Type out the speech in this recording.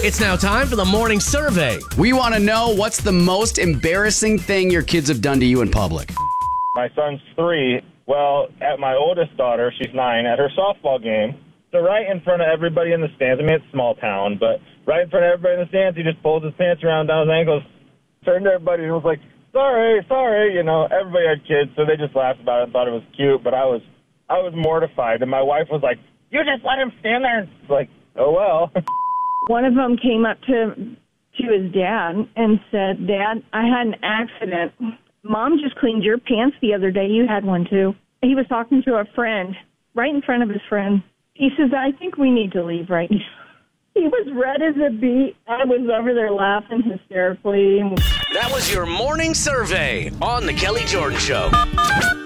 It's now time for the morning survey. We want to know what's the most embarrassing thing your kids have done to you in public. My son's 3. Well, at my oldest daughter, she's 9, at her softball game, so right in front of everybody in the stands, I mean, it's a small town, but right in front of everybody in the stands, he just pulls his pants around down his ankles, turned to everybody and was like, sorry, you know, everybody had kids, so they just laughed about it and thought it was cute, but I was mortified, and my wife was like, you just let him stand there, and it's like, oh well. One of them came up to his dad and said, Dad, I had an accident. Mom just cleaned your pants the other day. You had one too. He was talking to a friend, right in front of his friend. He says, I think we need to leave right now. He was red as a beet. I was over there laughing hysterically. That was your morning survey on The Kelly Jordan Show.